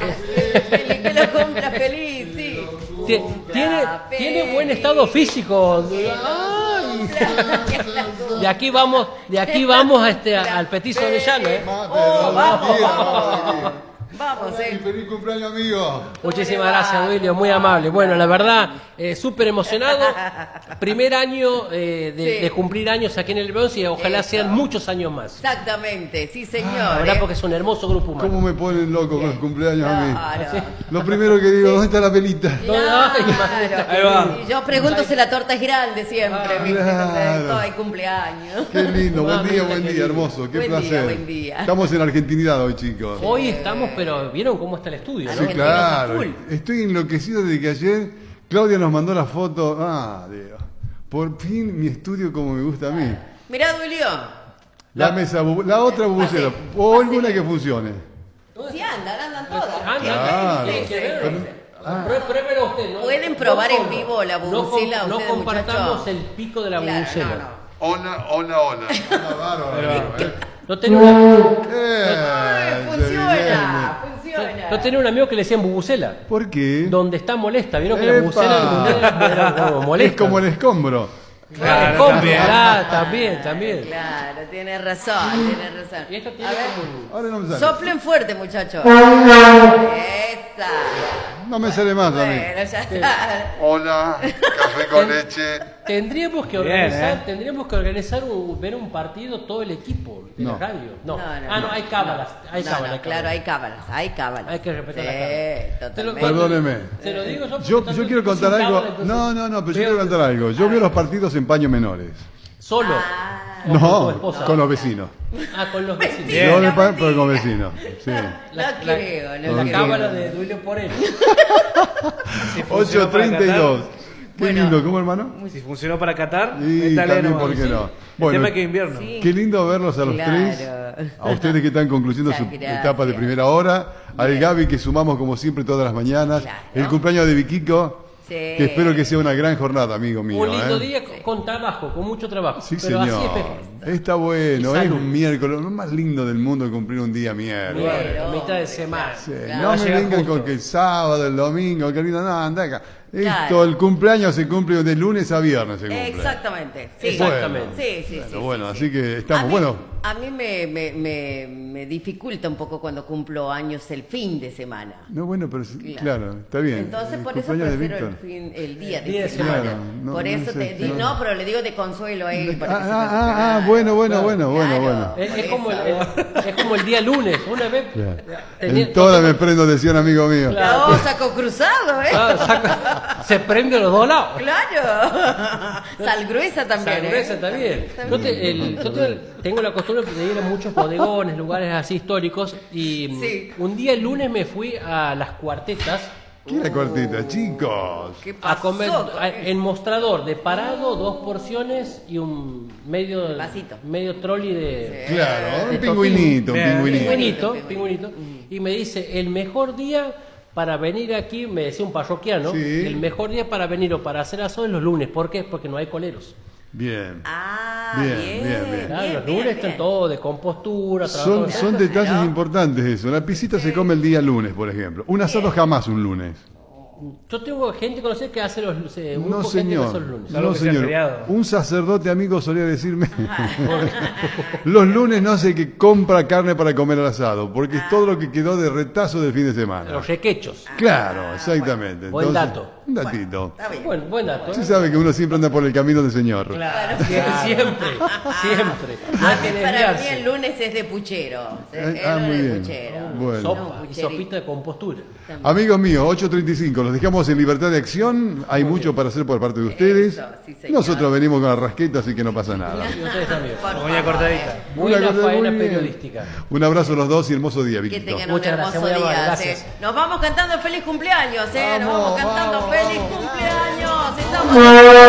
Que lo cumpla feliz, sí. Tiene buen estado físico. Ay. De aquí vamos al petiso de llano, ¿eh? Vamos. Vamos, Feliz cumpleaños, amigo. Muchísimas gracias, Duilio, muy amable. Bueno, la verdad, súper emocionado. Primer año de cumplir años aquí en el Bronce y ojalá sean muchos años más. Exactamente, sí, señor. La verdad, porque es un hermoso grupo humano. ¿Cómo me ponen loco con los cumpleaños a mí? Claro. Lo primero que digo, ¿dónde está la velita? Claro. Ahí va. Y yo pregunto si la torta es grande siempre. ¿viste? Claro. Hay cumpleaños. Qué lindo, buen día, Mamita querida. hermoso, qué Buen día, placer. buen día. Estamos en Argentinidad hoy, chicos. Hoy estamos, pero ¿vieron cómo está el estudio? Sí, ¿no? Argentinos claro. a full. Estoy enloquecido desde que ayer Claudia nos mandó la foto. Dios. Por fin mi estudio como me gusta a mí. Mirá, Duilio. La otra bubucela. O alguna que funcione. Sí, andan todas. Claro. Sí, sí, sí. Pruébelo usted, ¿no? Pueden probar en vivo la bubucela, No ustedes, compartamos muchachos. el pico de la Claro, bubucela. Hola. No tenía un Funciona. No tenía un amigo que le decían bubucela. ¿Por qué? Donde está molesta, ¿vieron que la ¡Epa! bubucela era como molesta? Es como el escombro. Claro, también. también. Claro, tienes razón. Y esto A tiene ver, como Ahora no me sale. soplen fuerte, muchachos. Esa. No me sale más a mí. Bueno, ya está. Hola, café con leche. Tendríamos que organizar, ver un partido todo el equipo de la No. radio. No. No. No, hay cábalas. Claro, hay cábalas. Hay que respetar la cábala. Totalmente. Perdóneme. Se lo digo Yo quiero contar algo. No, pero yo quiero contar algo. Yo veo los partidos en paños menores. Solo. O con tu No, esposa. con los vecinos. Con los vecinos. Mentira. Yo pero con vecinos. Sí. No creo. La cábala de Duilio Porel. 8:32. Qué Bueno. lindo, ¿cómo, hermano? Si funcionó para Qatar, Y está también, leno. ¿por qué no? El Bueno, tema es que invierno. Sí. qué lindo verlos a los Claro. tres. A ustedes que están concluyendo su Gracias. etapa de primera hora. Al Gaby que sumamos como siempre todas las mañanas. Claro. El cumpleaños de Viquico. Sí. Que espero que sea una gran jornada, amigo mío. Un lindo día con trabajo, con mucho trabajo. Sí, pero señor. así es. Está bueno, Y es salud. un miércoles, lo más lindo del mundo cumplir un día miércoles. Bueno, mitad de semana. Sí, Claro. no Va a me llegar vengan justo. con que el sábado, el domingo, que lindo, no, anda acá. Esto, Claro. el cumpleaños se cumple de lunes a viernes, se cumple. Exactamente. Sí. Exactamente. Sí. Bueno, sí. así que estamos, A mí- bueno. A mí me dificulta un poco cuando cumplo años el fin de semana. No, bueno, pero claro, está bien. Entonces, El por eso cumpleaños de prefiero Víctor. el día Día de de semana. semana. No, Por no eso sé, te digo, no. no, pero le digo de consuelo a él. para que se Bueno. Claro. Es como el día lunes. Una vez. En todas me prendo de 100, amigo mío. No, saco cruzado, ¿eh? Se prende los dos lados. Claro. Sal gruesa también. Sal gruesa también. Yo tengo la costumbre de ir a muchos bodegones, lugares así históricos. Y Sí. un día el lunes me fui a las Cuartetas ¿Qué era cortita, chicos? ¿Qué a pasó? comer en mostrador de parado, 2 porciones y un medio trolley de. Claro, un de pingüinito, un Bien. pingüinito. Pingüinito. Y me dice, el mejor día para venir aquí, me decía un parroquiano, Sí. el mejor día para venir o para hacer asado es los lunes. ¿Por qué? Porque no hay coleros. Bien. Bien. Claro, los lunes están todos de compostura. Son detalles importantes eso. La pisita se come el día lunes, por ejemplo. Un asado jamás un lunes. Yo tengo gente conocida que hace los No, grupo de gente que hace señor. los lunes. Salvo No, que sea señor. feriado. Un sacerdote amigo solía decirme, los lunes no sé qué compra carne para comer al asado, porque es todo lo que quedó de retazo del fin de semana. Los requechos. Claro, exactamente. Buen Entonces, dato. Un datito. Está bien. Buen dato. Se sabe que uno siempre anda por el camino del Señor. Claro, siempre. No hay que Para mí desviarse. el lunes es de puchero. El Muy lunes de bien. puchero. Bueno. Sopa y sopita de compostura. Amigos míos, 8:35, los dejamos en libertad de acción. Hay mucho para hacer por parte de ustedes. Eso, sí, señor. Nosotros venimos con la rasqueta, así que no pasa nada. Y ustedes también. Por Como una favor, cortadita. Buena Una cosa faena muy bien. periodística. Un abrazo a los dos y hermoso día, Que Víctor. tengan Muchas un gracias, hermoso muy amable, día. gracias. Nos vamos cantando feliz cumpleaños, Nos Vamos, vamos cantando vamos, feliz vamos. cumpleaños. Estamos